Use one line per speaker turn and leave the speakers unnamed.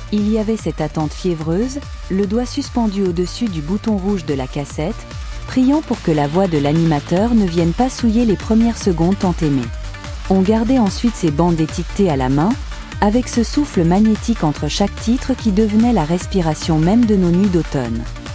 Il y avait cette attente fiévreuse, le doigt suspendu au-dessus du bouton rouge de la cassette, priant pour que la voix de l'animateur ne vienne pas souiller les premières secondes tant aimées. On gardait ensuite ces bandes étiquetées à la main, avec ce souffle magnétique entre chaque titre qui devenait la respiration même de nos nuits d'automne.